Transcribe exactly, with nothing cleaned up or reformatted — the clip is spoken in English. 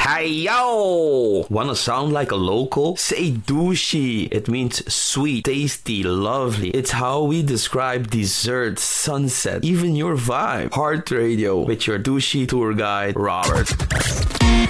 Hey yo! Wanna sound like a local? Say douchey. It means sweet, tasty, lovely. It's how we describe dessert, sunset, even your vibe. Heart Radio with your douchey tour guide, Robert.